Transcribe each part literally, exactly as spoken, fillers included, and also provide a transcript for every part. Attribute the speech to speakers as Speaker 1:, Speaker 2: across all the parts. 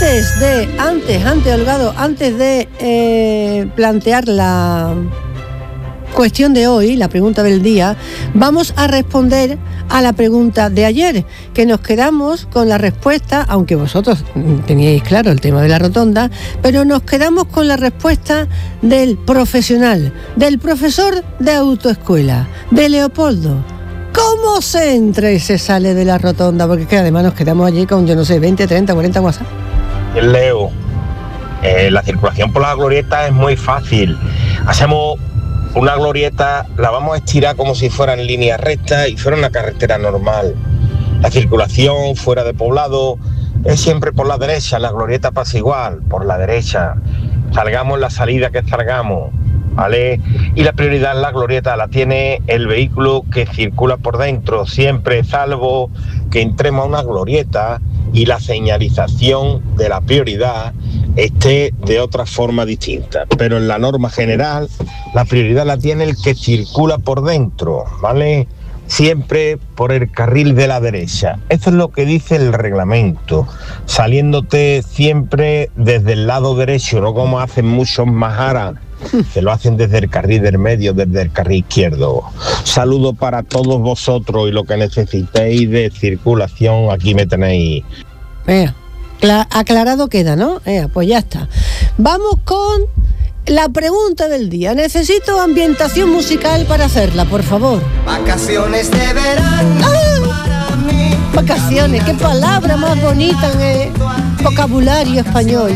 Speaker 1: antes de, antes, antes, Holgado, antes de eh, plantear la cuestión de hoy, la pregunta del día, vamos a responder a la pregunta de ayer, que nos quedamos con la respuesta, aunque vosotros teníais claro el tema de la rotonda, pero nos quedamos con la respuesta del profesional, del profesor de autoescuela, de Leopoldo. ¿Cómo se entra y se sale de la rotonda? Porque es que además nos quedamos allí con, yo no sé, veinte, treinta, cuarenta WhatsApp.
Speaker 2: Leo, eh, la circulación por la glorieta es muy fácil. Hacemos una glorieta, la vamos a estirar como si fuera en línea recta y fuera una carretera normal. La circulación fuera de poblado es siempre por la derecha, la glorieta pasa igual, por la derecha. Salgamos la salida que salgamos, ¿vale? Y la prioridad en la glorieta la tiene el vehículo que circula por dentro, siempre salvo que entremos a una glorieta y la señalización de la prioridad esté de otra forma distinta. Pero en la norma general, la prioridad la tiene el que circula por dentro, ¿vale? Siempre por el carril de la derecha. Eso es lo que dice el reglamento, saliéndote siempre desde el lado derecho, no como hacen muchos majaras, que lo hacen desde el carril del medio, desde el carril izquierdo. Saludo para todos vosotros y lo que necesitéis de circulación, aquí me tenéis.
Speaker 1: Venga, aclarado queda, ¿no? Venga, pues ya está. Vamos con la pregunta del día. Necesito ambientación musical para hacerla, por favor.
Speaker 3: Vacaciones de verano.
Speaker 1: ¡Ah! Para mí. Vacaciones, qué palabra más bonita en el vocabulario español.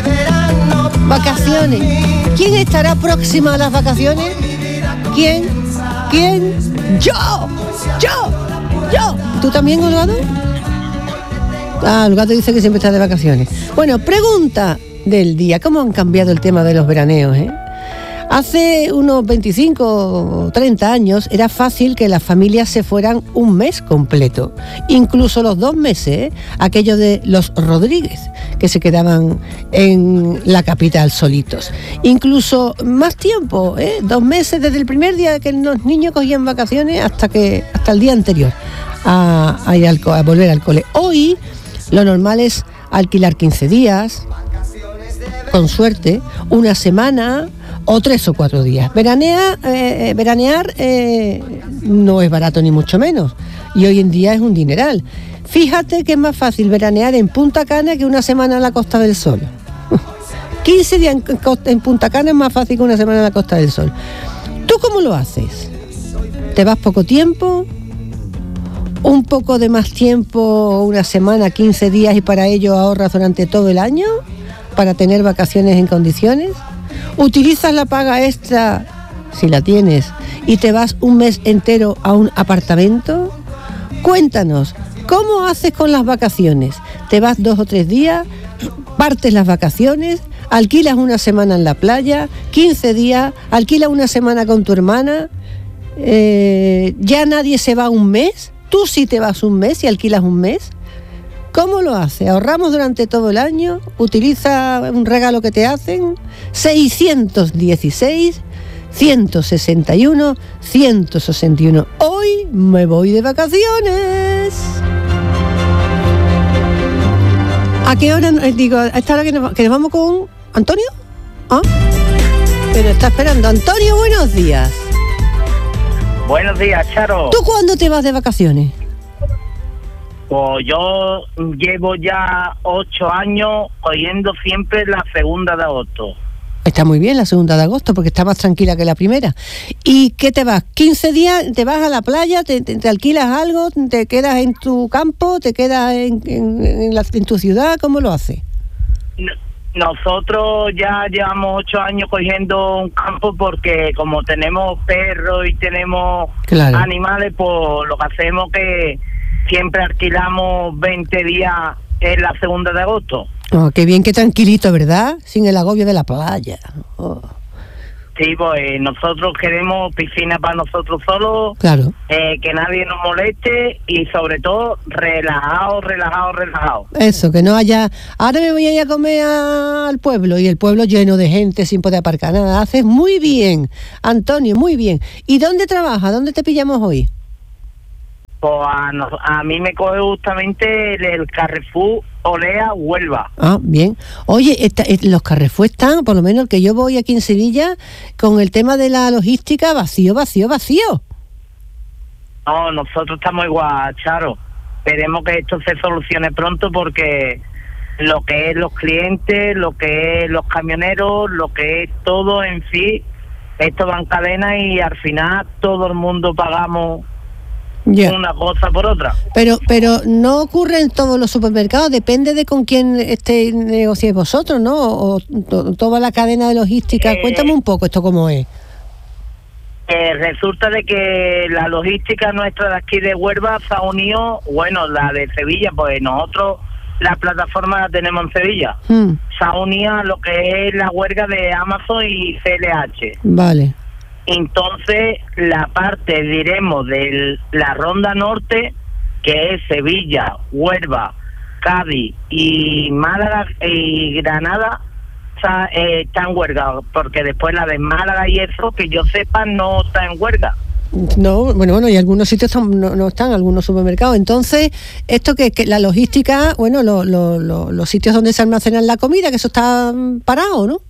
Speaker 1: Vacaciones. ¿Quién estará próxima a las vacaciones? ¿Quién? ¿Quién? ¡Yo! ¡Yo! ¡Yo! ¿Tú también, Holgado? Ah, Holgado dice que siempre está de vacaciones. Bueno, pregunta del día. ¿Cómo han cambiado el tema de los veraneos, eh? Hace unos veinticinco o treinta años era fácil que las familias se fueran un mes completo, incluso los dos meses, ¿eh? Aquello de los Rodríguez, que se quedaban en la capital solitos. Incluso más tiempo, ¿eh? Dos meses desde el primer día que los niños cogían vacaciones hasta que hasta el día anterior a, a, ir al, a volver al cole. Hoy lo normal es alquilar quince días, con suerte, una semana o tres o cuatro días. Veranea, eh, veranear eh, no es barato ni mucho menos, y hoy en día es un dineral. Fíjate que es más fácil veranear en Punta Cana que una semana en la Costa del Sol. quince días en, en Punta Cana es más fácil que una semana en la Costa del Sol. ¿Tú cómo lo haces? ¿Te vas poco tiempo? ¿Un poco de más tiempo, una semana, quince días, y para ello ahorras durante todo el año para tener vacaciones en condiciones? ¿Utilizas la paga extra, si la tienes, y te vas un mes entero a un apartamento? Cuéntanos, ¿cómo haces con las vacaciones? ¿Te vas dos o tres días? ¿Partes las vacaciones? ¿Alquilas una semana en la playa? ¿quince días? ¿Alquilas una semana con tu hermana? Eh, ¿Ya nadie se va un mes? ¿Tú sí te vas un mes y alquilas un mes? ¿Cómo lo hace? ¿Ahorramos durante todo el año? ¿Utiliza un regalo que te hacen? seiscientos dieciséis, ciento sesenta y uno, ciento sesenta y uno. Hoy me voy de vacaciones. ¿A qué hora? Digo, a esta hora que nos, que nos vamos con Antonio. ¿Ah? Pero está esperando. Antonio, buenos días.
Speaker 4: Buenos días, Charo.
Speaker 1: ¿Tú cuándo te vas de vacaciones?
Speaker 4: Pues yo llevo ya ocho años cogiendo siempre la segunda de agosto.
Speaker 1: Está muy bien la segunda de agosto porque está más tranquila que la primera. ¿Y qué te vas? ¿quince días? ¿Te vas a la playa? ¿Te, te, te alquilas algo? ¿Te quedas en tu campo? ¿Te quedas en, en, en, la, en tu ciudad? ¿Cómo lo haces?
Speaker 4: Nosotros ya llevamos ocho años cogiendo un campo porque como tenemos perros y tenemos claro. animales, pues lo que hacemos que siempre alquilamos veinte días en la segunda de agosto.
Speaker 1: Oh, qué bien, qué tranquilito, ¿verdad? Sin el agobio de la playa. Oh.
Speaker 4: Sí, pues nosotros queremos piscina para nosotros solos,
Speaker 1: claro.
Speaker 4: eh, que nadie nos moleste y sobre todo relajado, relajado, relajado.
Speaker 1: Eso, que no haya... Ahora me voy a ir a comer a... al pueblo y el pueblo lleno de gente sin poder aparcar nada. Haces muy bien, Antonio, muy bien. ¿Y dónde trabajas? ¿Dónde te pillamos hoy?
Speaker 4: Pues a, no, a mí me coge justamente el, el Carrefour Olea, Huelva.
Speaker 1: Ah, bien. Oye, esta, los Carrefour están, por lo menos el que yo voy aquí en Sevilla, con el tema de la logística, vacío, vacío, vacío.
Speaker 4: No, nosotros estamos igual, Charo. Esperemos que esto se solucione pronto porque lo que es los clientes, lo que es los camioneros, lo que es todo en sí, esto va en cadena y al final todo el mundo pagamos yeah. una cosa por otra.
Speaker 1: Pero pero no ocurre en todos los supermercados, depende de con quién este negociéis vosotros, ¿no? O, o toda la cadena de logística. Eh, Cuéntame un poco esto cómo es.
Speaker 4: Eh, resulta de que la logística nuestra de aquí de Huelva se ha unido, bueno, la de Sevilla, pues nosotros la plataforma la tenemos en Sevilla. Hmm. Se ha unido a lo que es la huelga de Amazon y C L H.
Speaker 1: Vale.
Speaker 4: Entonces, la parte, diremos, de la Ronda Norte, que es Sevilla, Huelva, Cádiz y Málaga y Granada, está, eh, está en huelga, porque después la de Málaga y eso, que yo sepa, no está en huelga.
Speaker 1: No, bueno, bueno, y algunos sitios están, no, no están, algunos supermercados. Entonces, esto que, que la logística, bueno, lo, lo, lo, los sitios donde se almacenan la comida, que eso está parado, ¿no?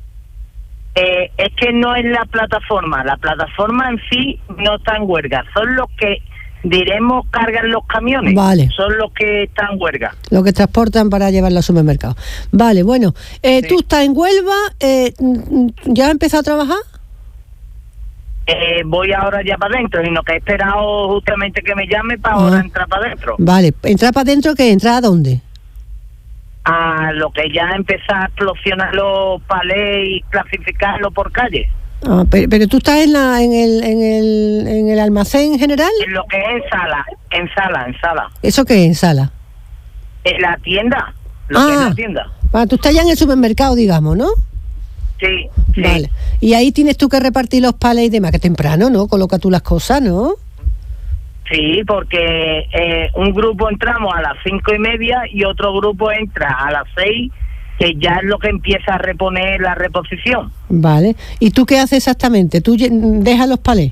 Speaker 4: Eh, es que no es la plataforma, la plataforma en sí no está en huelga, son los que, diremos, cargan los camiones,
Speaker 1: vale.
Speaker 4: Son los que están en huelga.
Speaker 1: Los que transportan para llevarla al supermercado. Vale, bueno, eh, sí. Tú estás en Huelva, eh, ¿ya has empezado a trabajar?
Speaker 4: Eh, voy ahora ya para adentro, sino que he esperado justamente que me llame para ah. ahora entrar para adentro.
Speaker 1: Vale, ¿entrar para adentro qué? ¿Entrar a dónde?
Speaker 4: A lo que ya empezar a explosionar los palés y clasificarlo por calle.
Speaker 1: Ah, pero, pero tú estás en la en el en el en el almacén general.
Speaker 4: En lo que es sala, en sala, en sala.
Speaker 1: ¿Eso qué es en sala?
Speaker 4: En la tienda, lo
Speaker 1: ah,
Speaker 4: que es la tienda.
Speaker 1: Ah, tú estás ya en el supermercado, digamos, ¿no?
Speaker 4: Sí, sí.
Speaker 1: Vale. Y ahí tienes tú que repartir los palés y demás, que temprano, ¿no? Coloca tú las cosas, ¿no?
Speaker 4: Sí, porque eh, un grupo entramos a las cinco y media y otro grupo entra a las seis, que ya es lo que empieza a reponer la reposición.
Speaker 1: Vale. ¿Y tú qué haces exactamente? ¿Tú dejas los palés?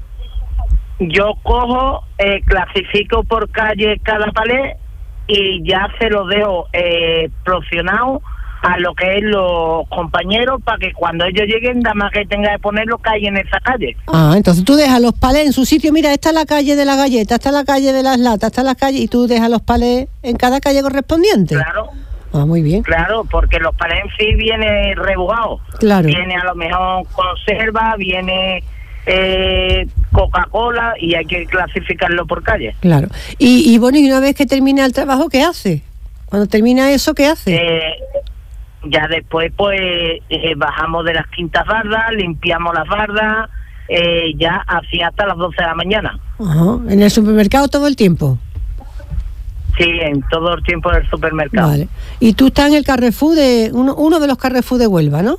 Speaker 4: Yo cojo, eh, clasifico por calle cada palé y ya se lo dejo eh, proporcionado a lo que es los compañeros para que cuando ellos lleguen, nada más que tenga que ponerlo calle en esa calle.
Speaker 1: Ah, entonces tú dejas los palés en su sitio. Mira, esta es la calle de la galleta, esta es la calle de las latas, esta es la calle, y tú dejas los palés en cada calle correspondiente.
Speaker 4: Claro.
Speaker 1: Ah, muy bien.
Speaker 4: Claro, porque los palés en sí vienen rebujados.
Speaker 1: Claro.
Speaker 4: Viene a lo mejor conserva, viene eh, Coca-Cola y hay que clasificarlo por calle.
Speaker 1: Claro. Y, y bueno, y una vez que termina el trabajo, ¿qué hace? Cuando termina eso, ¿qué hace?
Speaker 4: Eh, ya después, pues, eh, bajamos de las quintas bardas, limpiamos las bardas, eh, ya así hasta las doce de la mañana.
Speaker 1: Ajá. ¿En el supermercado todo el tiempo?
Speaker 4: Sí, en todo el tiempo del supermercado.
Speaker 1: Vale. Y tú estás en el Carrefour de uno, uno de los Carrefour de Huelva, ¿no?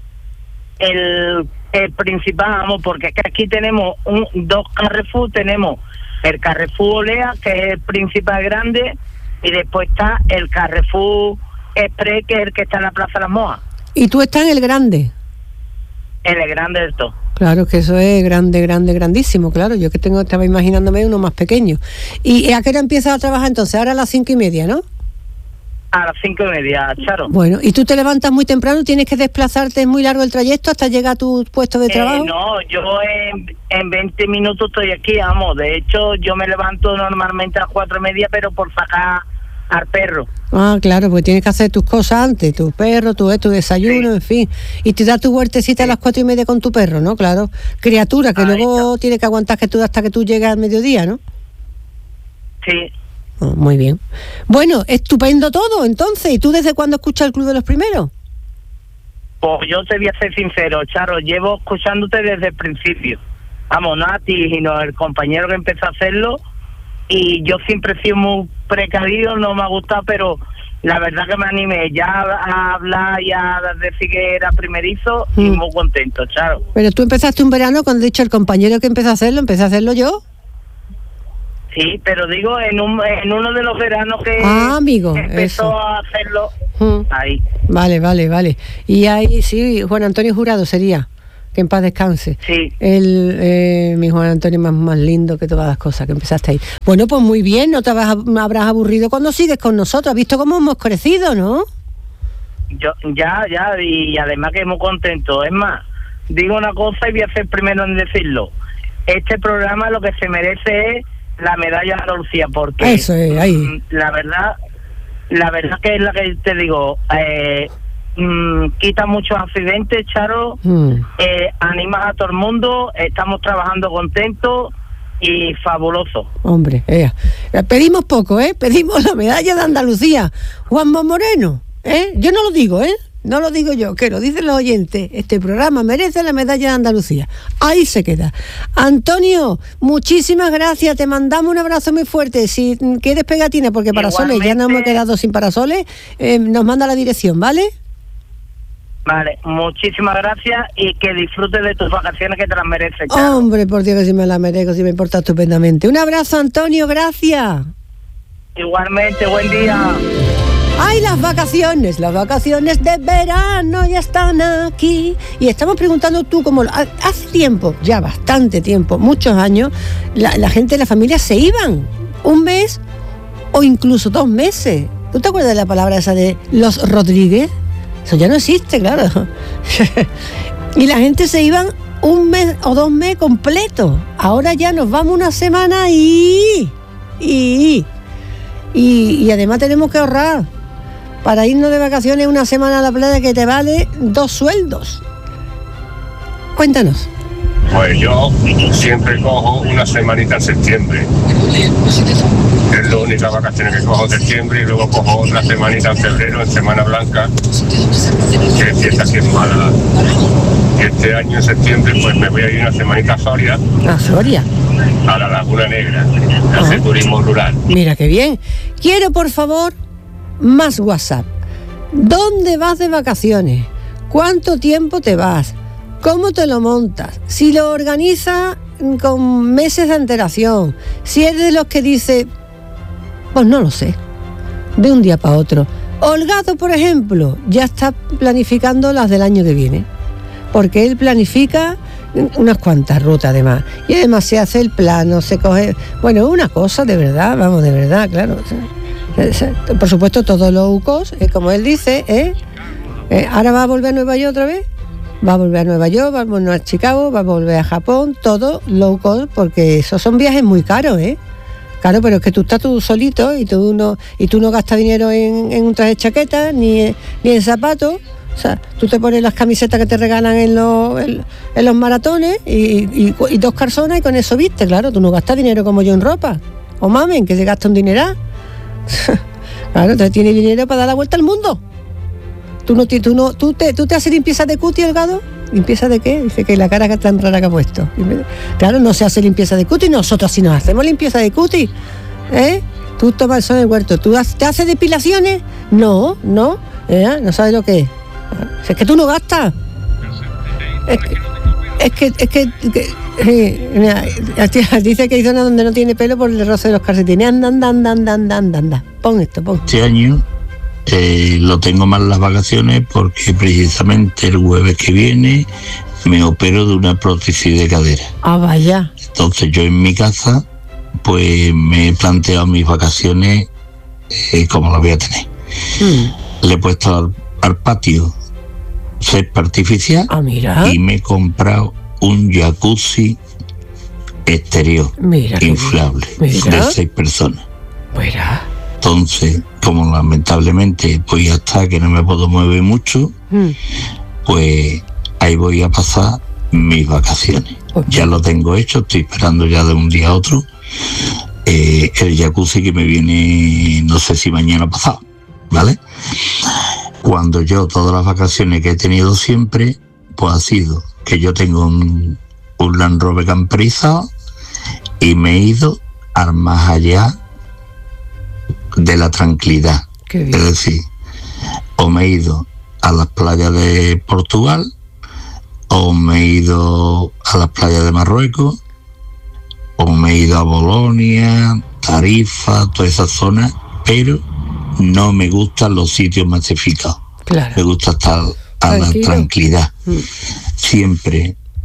Speaker 4: El, el principal, vamos, porque es que aquí tenemos un, dos Carrefour, tenemos el Carrefour Olea, que es el principal grande, y después está el Carrefour Express, que es el que está en la Plaza de las Moas.
Speaker 1: ¿Y tú estás en el grande?
Speaker 4: En el grande del todo.
Speaker 1: Claro, que eso es grande, grande, grandísimo, claro. Yo que tengo, estaba imaginándome uno más pequeño. ¿Y a qué hora empiezas a trabajar entonces? Ahora a las cinco y media, ¿no?
Speaker 4: A las cinco y media, Charo.
Speaker 1: Bueno, ¿y tú te levantas muy temprano? ¿Tienes que desplazarte? ¿Es muy largo el trayecto hasta llegar a tu puesto de trabajo?
Speaker 4: Eh, no, yo en, en veinte minutos estoy aquí, vamos. De hecho, yo me levanto normalmente a las cuatro y media, pero por sacar al perro.
Speaker 1: Ah, claro, porque tienes que hacer tus cosas antes, tu perro, tu, tu desayuno, sí. En fin. Y te das tu huertecita sí. A las cuatro y media con tu perro, ¿no? Claro. Criatura, que Ahí luego está. Tiene que aguantar que tú hasta que tú llegas al mediodía, ¿no?
Speaker 4: Sí.
Speaker 1: Oh, muy bien. Bueno, estupendo todo, entonces. ¿Y tú desde cuándo escuchas el Club de los Primeros?
Speaker 4: Pues yo te voy a ser sincero, Charo, llevo escuchándote desde el principio. Vamos, no a ti, sino el compañero que empezó a hacerlo. Y yo siempre he sido muy precavido, no me ha gustado, pero la verdad que me animé ya a hablar y a decir que era primerizo mm. y muy contento, Charo.
Speaker 1: Pero tú empezaste un verano, cuando he dicho el compañero que empezó a hacerlo, ¿empecé a hacerlo yo?
Speaker 4: Sí, pero digo, en un en uno de los veranos que
Speaker 1: ah, amigo,
Speaker 4: empezó
Speaker 1: eso.
Speaker 4: a hacerlo,
Speaker 1: mm.
Speaker 4: ahí.
Speaker 1: Vale, vale, vale. Y ahí, sí, Juan Antonio Jurado sería, que en paz descanse.
Speaker 4: Sí.
Speaker 1: El, eh, mi Juan Antonio más, más lindo que todas las cosas que empezaste ahí. Bueno, pues muy bien, no te habrás, habrás aburrido cuando sigues con nosotros. Has visto cómo hemos crecido, ¿no?
Speaker 4: Yo, ya, ya, y además que muy contento. Es más, digo una cosa y voy a ser primero en decirlo. Este programa lo que se merece es la medalla de Andalucía, porque
Speaker 1: eso es, ahí.
Speaker 4: la verdad, la verdad que es la que te digo, eh, mm, quita muchos accidentes, Charo, mm. eh, animas a todo el mundo, estamos trabajando contentos y fabuloso.
Speaker 1: Hombre, eh, pedimos poco, ¿eh? Pedimos la medalla de Andalucía. Juanma Moreno, ¿eh? Yo no lo digo, ¿eh? No lo digo yo, que lo dicen los oyentes. Este programa merece la medalla de Andalucía. Ahí se queda. Antonio, muchísimas gracias. Te mandamos un abrazo muy fuerte. Si quieres pegatina, porque parasoles, igualmente, ya nos hemos quedado sin parasoles, eh, nos manda la dirección, ¿vale?
Speaker 4: Vale, muchísimas gracias y que disfrutes de tus vacaciones, que te las mereces. Claro.
Speaker 1: Hombre, por Dios que si me las merezco, si me importa estupendamente. Un abrazo, Antonio, gracias.
Speaker 4: Igualmente, buen día.
Speaker 1: ¡Ay, las vacaciones! Las vacaciones de verano ya están aquí. Y estamos preguntando tú, como hace tiempo, ya bastante tiempo, muchos años, la, la gente de la familia se iban un mes o incluso dos meses. ¿Tú te acuerdas de la palabra esa de los Rodríguez? Eso ya no existe, claro. Y la gente se iban un mes o dos meses completos. Ahora ya nos vamos una semana y... Y, y, y además tenemos que ahorrar para irnos de vacaciones una semana a la playa, que te vale dos sueldos. Cuéntanos.
Speaker 5: Pues yo siempre cojo una semanita en septiembre. Es la única vacaciones que cojo en septiembre, y luego cojo otra semanita en febrero, en Semana Blanca, que es fiesta aquí en Málaga. Y este año en septiembre pues me voy a ir una semanita a Soria.
Speaker 1: ¿A Soria?
Speaker 5: A la Laguna Negra, a hacer turismo rural.
Speaker 1: Mira qué bien. Quiero, por favor, más WhatsApp. ¿Dónde vas de vacaciones? ¿Cuánto tiempo te vas? ¿Cómo te lo montas? Si lo organizas con meses de antelación, si eres de los que dice, pues no lo sé, de un día para otro. Holgado, por ejemplo, ya está planificando las del año que viene, porque él planifica unas cuantas rutas además, y además se hace el plano, se coge, bueno, una cosa de verdad, vamos, de verdad, claro. Por supuesto, todo low cost, eh, como él dice, ¿eh? Eh, ahora va a volver a Nueva York otra vez, va a volver a Nueva York, va a volver a Chicago, va a volver a Japón, todo low cost, porque esos son viajes muy caros, ¿eh? Claro, pero es que tú estás tú solito y tú no y tú no gastas dinero en, en un traje de chaqueta ni, ni en zapatos. O sea, tú te pones las camisetas que te regalan en los, en, en los maratones y, y, y dos calzones y con eso viste, claro, tú no gastas dinero como yo en ropa. O mamen, que se gasta un dineral. Claro, entonces tienes dinero para dar la vuelta al mundo. Tú no, tú no, tú te, tú te haces limpieza de cutis, Holgado. ¿Limpieza de qué? Dice que la cara que tan rara que ha puesto. Claro, no se hace limpieza de cutis, nosotros sí nos hacemos limpieza de cutis. ¿Eh? Tú tomas el sol en el huerto. ¿Tú te haces depilaciones? No, no. ¿Eh? No sabes lo que es. Es que tú no gastas. Es que, es que, es que, que eh, mira, dice que hay zonas donde no tiene pelo por el roce de los calcetines. Anda, anda, anda, anda, anda, anda, anda. Pon esto, pon.
Speaker 6: Este año eh, lo tengo mal las vacaciones porque precisamente el jueves que viene me opero de una prótesis de cadera.
Speaker 1: Ah, vaya.
Speaker 6: Entonces yo en mi casa pues me he planteado mis vacaciones eh, como las voy a tener. Mm. Le he puesto al, al patio césped artificial.
Speaker 1: Ah, mira.
Speaker 6: Y me he comprado un jacuzzi exterior, mira, inflable, mira, de seis personas.
Speaker 1: Mira.
Speaker 6: Entonces, como lamentablemente pues ya está, que no me puedo mover mucho, mm. pues ahí voy a pasar mis vacaciones. Okay. Ya lo tengo hecho, estoy esperando ya de un día a otro eh, el jacuzzi que me viene, no sé si mañana pasado, ¿vale? Cuando yo todas las vacaciones que he tenido siempre, pues ha sido que yo tengo un, un Land Rover camperizado y me he ido al más allá de la tranquilidad. Es decir, o me he ido a las playas de Portugal, o me he ido a las playas de Marruecos, o me he ido a Bolonia, Tarifa, toda esa zona, pero no me gustan los sitios masificados.
Speaker 1: Claro.
Speaker 6: Me gusta estar a Tranquilo. La tranquilidad. Mm. Siempre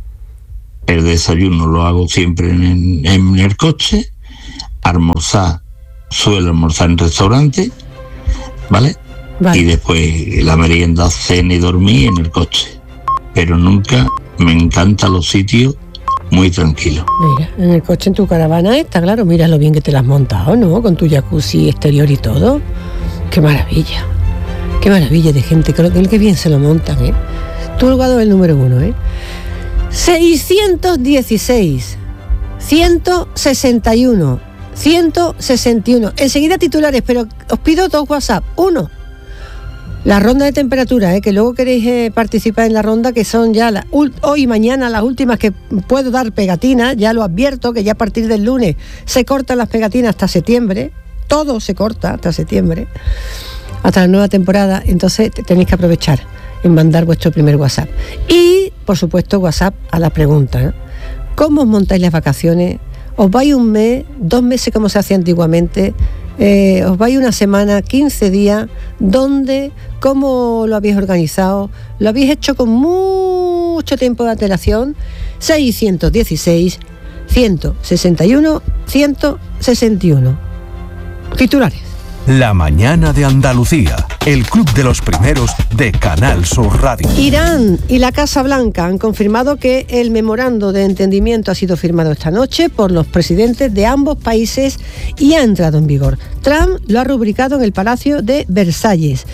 Speaker 6: el desayuno lo hago siempre en, en el coche, almorzar, suelo almorzar en restaurante, ¿vale? Vale. Y después la merienda, cena y dormir en el coche. Pero nunca me encantan los sitios muy tranquilos.
Speaker 1: Mira, en el coche, en tu caravana está claro, mira lo bien que te la has montado, ¿no? Con tu jacuzzi exterior y todo. Qué maravilla. Qué maravilla de gente, creo que el que bien se lo montan, ¿eh? Tu lugar es el número uno, ¿eh? seiscientos dieciséis, ciento sesenta y uno, ciento sesenta y uno. Enseguida titulares, pero os pido dos WhatsApp. Uno, la ronda de temperatura, ¿eh? Que luego queréis eh, participar en la ronda, que son ya la, hoy y mañana las últimas que puedo dar pegatinas. Ya lo advierto, que ya a partir del lunes se cortan las pegatinas hasta septiembre. Todo se corta hasta septiembre, hasta la nueva temporada. Entonces tenéis que aprovechar en mandar vuestro primer WhatsApp. Y, por supuesto, WhatsApp a la pregunta, ¿eh? ¿Cómo os montáis las vacaciones? ¿Os vais un mes, dos meses como se hacía antiguamente? Eh, ¿Os vais una semana, quince días? ¿Dónde? ¿Cómo lo habéis organizado? ¿Lo habéis hecho con mucho tiempo de antelación? seiscientos dieciséis, ciento sesenta y uno, ciento sesenta y uno. Titulares.
Speaker 7: La mañana de Andalucía, el club de los primeros de Canal Sur Radio.
Speaker 1: Irán y la Casa Blanca han confirmado que el memorando de entendimiento ha sido firmado esta noche por los presidentes de ambos países y ha entrado en vigor. Trump lo ha rubricado en el Palacio de Versalles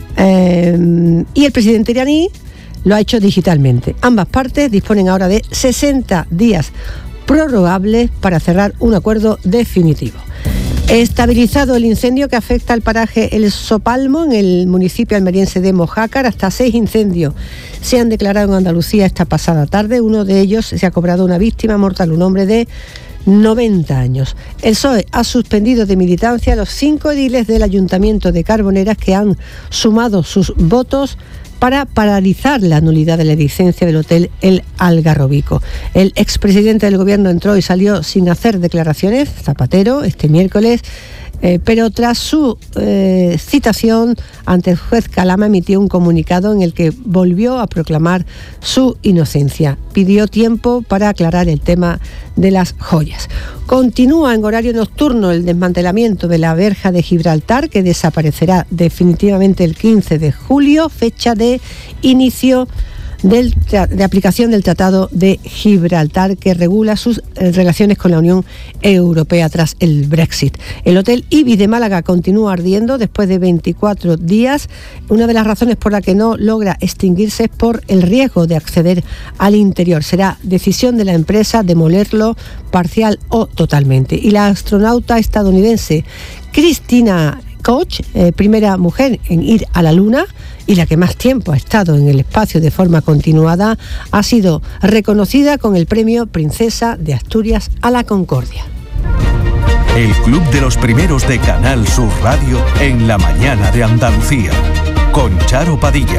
Speaker 1: eh, y el presidente iraní lo ha hecho digitalmente. Ambas partes disponen ahora de sesenta días prorrogables para cerrar un acuerdo definitivo. Estabilizado el incendio que afecta al paraje El Sopalmo en el municipio almeriense de Mojácar, hasta seis incendios se han declarado en Andalucía esta pasada tarde. Uno de ellos se ha cobrado una víctima mortal, un hombre de noventa años. El P S O E ha suspendido de militancia a los cinco ediles del Ayuntamiento de Carboneras que han sumado sus votos para paralizar la nulidad de la licencia del hotel El Algarrobico. El expresidente del gobierno entró y salió sin hacer declaraciones, Zapatero, este miércoles, eh, pero tras su eh, citación ante el juez Calama emitió un comunicado en el que volvió a proclamar su inocencia. Pidió tiempo para aclarar el tema de las joyas. Continúa en horario nocturno el desmantelamiento de la verja de Gibraltar, que desaparecerá definitivamente el quince de julio, fecha de inicio del, de aplicación del Tratado de Gibraltar, que regula sus eh, relaciones con la Unión Europea tras el Brexit. El Hotel Ibis de Málaga continúa ardiendo después de veinticuatro días. Una de las razones por la que no logra extinguirse es por el riesgo de acceder al interior. Será decisión de la empresa demolerlo parcial o totalmente. Y la astronauta estadounidense Christina Koch, eh, primera mujer en ir a la Luna y la que más tiempo ha estado en el espacio de forma continuada, ha sido reconocida con el premio Princesa de Asturias a la Concordia.
Speaker 7: El club de los primeros de Canal Sur Radio en la mañana de Andalucía, con Charo Padilla.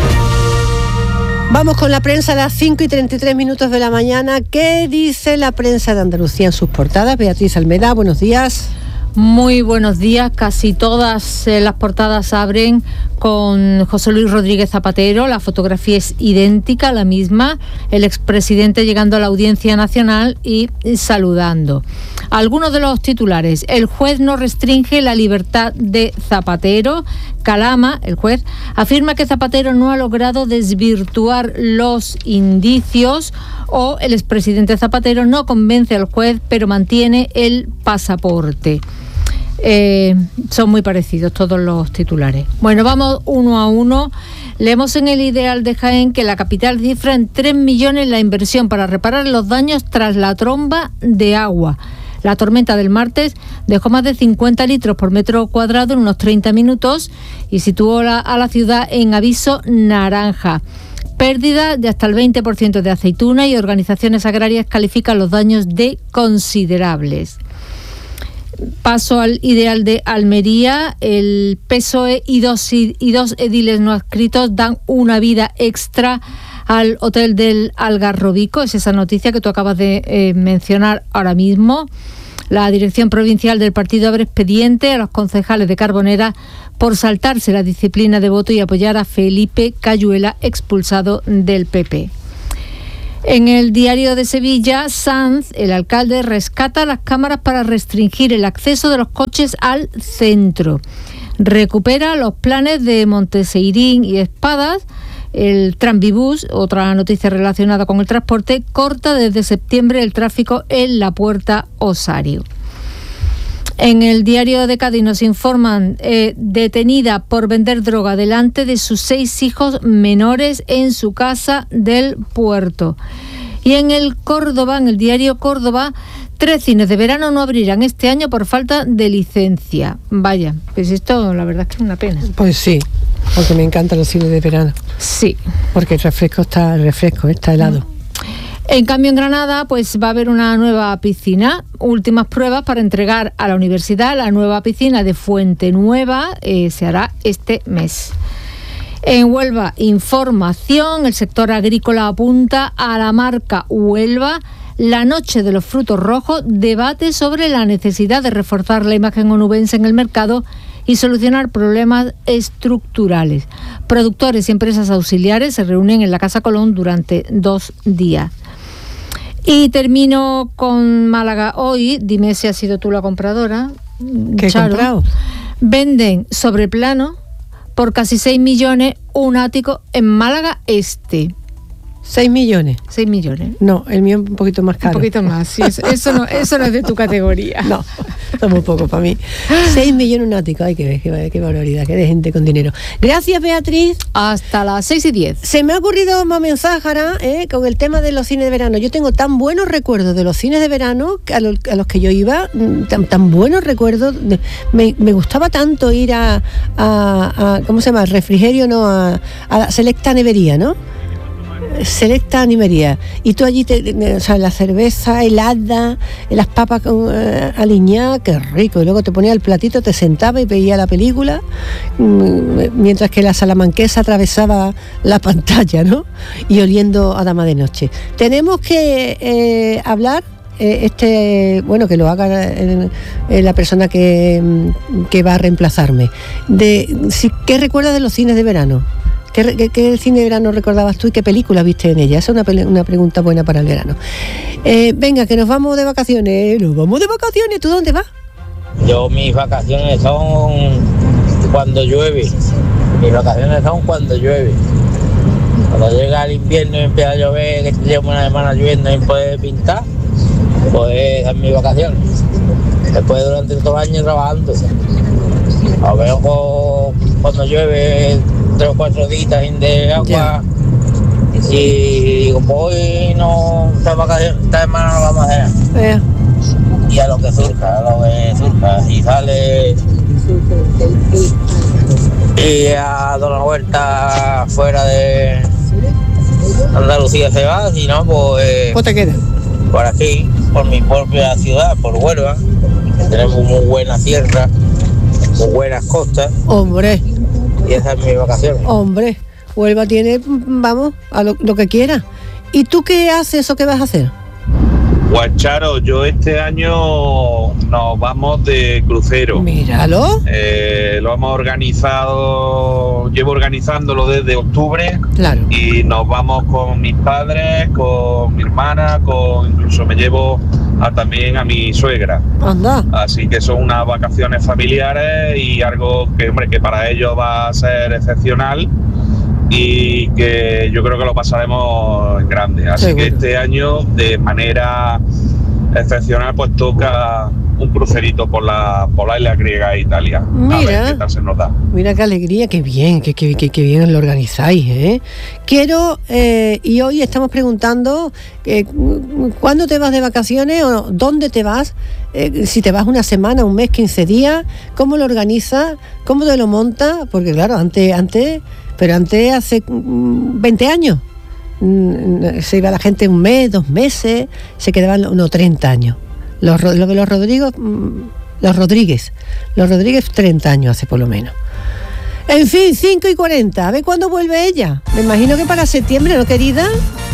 Speaker 1: Vamos con la prensa a las cinco y treinta y tres minutos de la mañana. ¿Qué dice la prensa de Andalucía en sus portadas? Beatriz Almeda, buenos días.
Speaker 8: Muy buenos días. Casi todas eh, las portadas abren con José Luis Rodríguez Zapatero. La fotografía es idéntica, la misma. El expresidente llegando a la Audiencia Nacional y saludando. Algunos de los titulares. El juez no restringe la libertad de Zapatero. Calama, el juez, afirma que Zapatero no ha logrado desvirtuar los indicios, o el expresidente Zapatero no convence al juez pero mantiene el pasaporte. Eh, son muy parecidos todos los titulares. Bueno, vamos uno a uno. Leemos en El Ideal de Jaén que la capital cifra en tres millones la inversión para reparar los daños tras la tromba de agua. La tormenta del martes dejó más de cincuenta litros por metro cuadrado en unos treinta minutos y situó la, a la ciudad en aviso naranja. Pérdida de hasta el veinte por ciento de aceituna, y organizaciones agrarias califican los daños de considerables. Paso al Ideal de Almería. El P S O E y dos, y dos ediles no adscritos dan una vida extra al Hotel del Algarrobico. Es esa noticia que tú acabas de eh, mencionar ahora mismo. La Dirección Provincial del partido abre expediente a los concejales de Carbonera por saltarse la disciplina de voto y apoyar a Felipe Cayuela, expulsado del P P. En el Diario de Sevilla, Sanz, el alcalde, rescata las cámaras para restringir el acceso de los coches al centro. Recupera los planes de Monteseirín y Espadas. El Tranvibús, otra noticia relacionada con el transporte, corta desde septiembre el tráfico en la Puerta Osario. En el Diario de Cádiz nos informan, eh, detenida por vender droga delante de sus seis hijos menores en su casa del puerto. Y en el Córdoba, en el Diario Córdoba, tres cines de verano no abrirán este año por falta de licencia. Vaya, pues esto la verdad es que es una pena.
Speaker 1: Pues sí, porque me encantan los cines de verano.
Speaker 8: Sí.
Speaker 1: Porque el refresco está, el refresco está helado. Mm.
Speaker 8: En cambio, en Granada, pues va a haber una nueva piscina. Últimas pruebas para entregar a la universidad la nueva piscina de Fuente Nueva. Eh, se hará este mes. En Huelva, información. El sector agrícola apunta a la marca Huelva. La Noche de los Frutos Rojos, debate sobre la necesidad de reforzar la imagen onubense en el mercado y solucionar problemas estructurales. Productores y empresas auxiliares se reúnen en la Casa Colón durante dos días. Y termino con Málaga hoy. Dime si has sido tú la compradora.
Speaker 1: ¿Qué he comprado?
Speaker 8: Venden sobre plano por casi seis millones un ático en Málaga Este.
Speaker 1: ¿Seis millones?
Speaker 8: Seis millones.
Speaker 1: No, el mío es un poquito más caro.
Speaker 8: Un poquito más, sí. Eso, eso, no, eso no es de tu categoría.
Speaker 1: No, es muy poco para mí. Seis millones un ático. Ay, qué, qué, qué barbaridad, qué de gente con dinero. Gracias, Beatriz.
Speaker 8: Hasta las seis y diez.
Speaker 1: Se me ha ocurrido más mensaje, ¿eh? Con el tema de los cines de verano. Yo tengo tan buenos recuerdos de los cines de verano a los, a los que yo iba, tan, tan buenos recuerdos. De, me, me gustaba tanto ir a, a, a, ¿cómo se llama? Refrigerio, no, a, a la Selecta Nevería, ¿no? Selecta Animería, y tú allí te, o sea, la cerveza helada, las papas con, eh, aliñadas, qué rico, y luego te ponía el platito, te sentaba y veía la película, mmm, mientras que la salamanquesa atravesaba la pantalla, ¿no? Y oliendo a Dama de Noche. Tenemos que eh, hablar eh, este, bueno, que lo haga eh, eh, la persona que, que va a reemplazarme, de si, ¿qué recuerdas de los cines de verano? ¿Qué, qué, ¿Qué cine de verano recordabas tú y qué película viste en ella? Esa es una, una pregunta buena para el verano. Eh, venga, que nos vamos de vacaciones. Nos vamos de vacaciones. ¿Tú dónde vas?
Speaker 9: Yo, mis vacaciones son cuando llueve. Mis vacaciones son cuando llueve. Cuando llega el invierno y empieza a llover, que llevo una semana lloviendo y puede pintar, pues son mis vacaciones. Después durante todo el año trabajando. A ver, cuando llueve tres o cuatro días de agua, yeah. Y digo, pues hoy no, esta, vacación, esta semana no vamos a hacer. Yeah. Y a lo que surja, a lo que surja, y sale y a dar una vuelta fuera de Andalucía se va, si no, pues,
Speaker 1: pues te quedas
Speaker 9: por aquí, por mi propia ciudad, por Huelva, que tenemos muy buena sierra, muy buenas costas.
Speaker 1: Hombre.
Speaker 9: Y esa es mi vacación.
Speaker 1: Hombre, Huelva tiene, vamos, a lo, lo que quiera. ¿Y tú qué haces o qué vas a hacer?
Speaker 10: Pues Charo, yo este año nos vamos de crucero.
Speaker 1: Míralo.
Speaker 10: Eh, lo hemos organizado, llevo organizándolo desde octubre.
Speaker 1: Claro.
Speaker 10: Y nos vamos con mis padres, con mi hermana, con incluso me llevo a, también a mi suegra.
Speaker 1: Anda.
Speaker 10: Así que son unas vacaciones familiares y algo que, hombre, que para ellos va a ser excepcional y que yo creo que lo pasaremos en grande. Así Seguro. Que este año, de manera excepcional, pues toca un crucerito por la por la isla griega e Italia.
Speaker 1: Mira, a ver qué tal se nos da. Mira qué alegría, qué bien, qué, qué, qué, qué bien lo organizáis, ¿eh? Quiero, eh, y hoy estamos preguntando, eh, ¿cuándo te vas de vacaciones o dónde te vas? Eh, si te vas una semana, un mes, quince días, ¿cómo lo organizas? ¿Cómo te lo montas? Porque claro, antes, antes, pero antes hace veinte años, se iba la gente un mes, dos meses, se quedaban unos treinta años. Los, los, los Rodríguez, los Rodríguez, los Rodríguez treinta años hace por lo menos. En fin, cinco y cuarenta, a ver cuándo vuelve ella. Me imagino que para septiembre, ¿no, querida?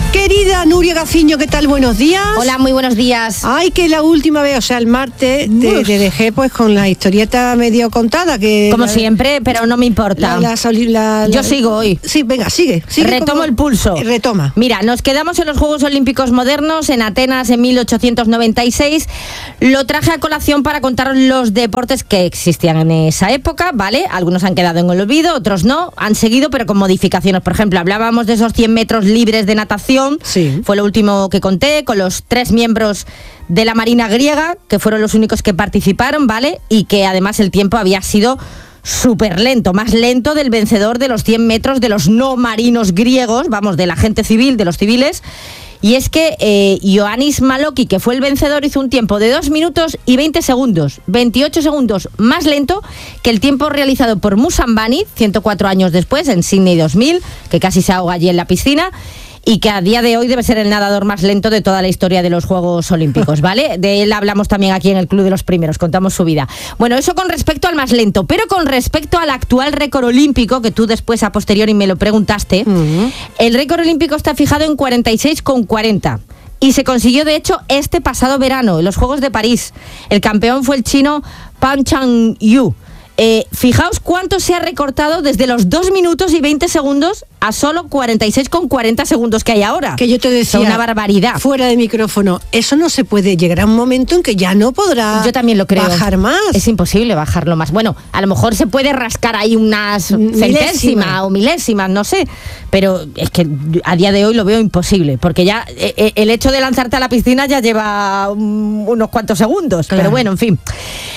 Speaker 1: Querida Nuria Gaciño, ¿qué tal? Buenos días.
Speaker 11: Hola, muy buenos días.
Speaker 1: Ay, que la última vez, o sea, el martes, te, te dejé pues con la historieta medio contada. que
Speaker 11: Como
Speaker 1: la,
Speaker 11: siempre, pero no me importa.
Speaker 1: La, la, la, la,
Speaker 11: Yo sigo hoy.
Speaker 1: Sí, venga, sigue. sigue
Speaker 11: Retomo
Speaker 1: como,
Speaker 11: el pulso.
Speaker 1: Retoma.
Speaker 11: Mira, nos quedamos en los Juegos Olímpicos modernos, en Atenas en mil ochocientos noventa y seis. Lo traje a colación para contar los deportes que existían en esa época, ¿vale? Algunos han quedado en el olvido, otros no. Han seguido, pero con modificaciones. Por ejemplo, hablábamos de esos cien metros libres de natación.
Speaker 1: Sí.
Speaker 11: Fue lo último que conté, con los tres miembros de la Marina griega, que fueron los únicos que participaron, ¿vale? Y que además el tiempo había sido súper lento, más lento del vencedor de los cien metros de los no marinos griegos, vamos, de la gente civil, de los civiles. Y es que eh, Ioannis Maloki, que fue el vencedor, hizo un tiempo de dos minutos y veinte segundos, veintiocho segundos más lento que el tiempo realizado por Musambani, ciento cuatro años después, en Sydney dos mil, que casi se ahoga allí en la piscina, y que a día de hoy debe ser el nadador más lento de toda la historia de los Juegos Olímpicos, ¿vale? De él hablamos también aquí en el Club de los Primeros, contamos su vida. Bueno, eso con respecto al más lento, pero con respecto al actual récord olímpico, que tú después a posteriori me lo preguntaste, uh-huh. El récord olímpico está fijado en cuarenta y seis coma cuarenta. Y se consiguió, de hecho, este pasado verano, en los Juegos de París. El campeón fue el chino Pan Chang-yu. Eh, fijaos cuánto se ha recortado desde los dos minutos y veinte segundos a solo cuarenta y seis coma cuarenta segundos que hay ahora.
Speaker 1: Que yo te decía,
Speaker 11: es una barbaridad.
Speaker 1: Fuera de micrófono, eso no se puede, llegar a un momento en que ya no podrá
Speaker 11: yo también lo creo.
Speaker 1: bajar más.
Speaker 11: Es imposible bajarlo más. Bueno, a lo mejor se puede rascar ahí unas centésimas o milésimas, no sé, pero es que a día de hoy lo veo imposible, porque ya eh, el hecho de lanzarte a la piscina ya lleva um, unos cuantos segundos, claro. Pero bueno, en fin.